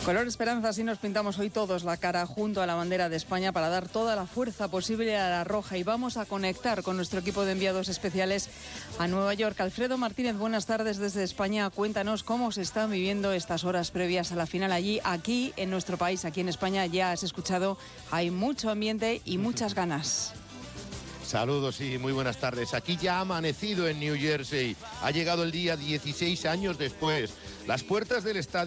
Color esperanza, así nos pintamos hoy todos la cara junto a la bandera de España para dar toda la fuerza posible a la roja, y vamos a conectar con nuestro equipo de enviados especiales a Nueva York. Alfredo Martínez, buenas tardes desde España. Cuéntanos cómo se están viviendo estas horas previas a la final allí. Aquí en nuestro país, aquí en España, ya has escuchado, hay mucho ambiente y muchas ganas. Saludos y muy buenas tardes. Aquí ya ha amanecido en New Jersey. Ha llegado el día 16 años después. Las puertas del estadio